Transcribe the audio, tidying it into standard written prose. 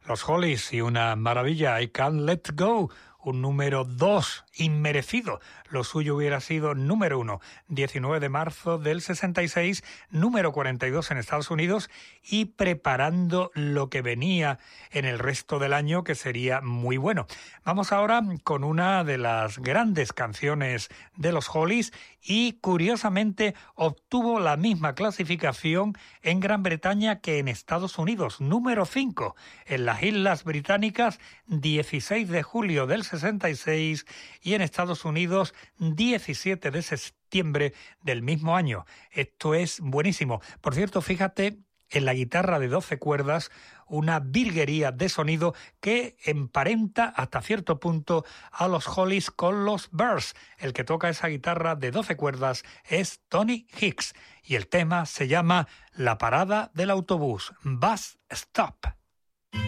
Los Hollies y una maravilla, I Can't Let Go, un número 2, inmerecido. Lo suyo hubiera sido número 1, 19 de marzo del 66, número 42 en Estados Unidos y preparando lo que venía en el resto del año, que sería muy bueno. Vamos ahora con una de las grandes canciones de los Hollies y curiosamente obtuvo la misma clasificación en Gran Bretaña que en Estados Unidos, número 5, en las Islas Británicas, 16 de julio del 66 y en Estados Unidos 17 de septiembre del mismo año. Esto es buenísimo. Por cierto, fíjate en la guitarra de 12 cuerdas, una virguería de sonido que emparenta hasta cierto punto a los Hollies con los Byrds. El que toca esa guitarra de 12 cuerdas es Tony Hicks y el tema se llama La parada del autobús, Bus Stop.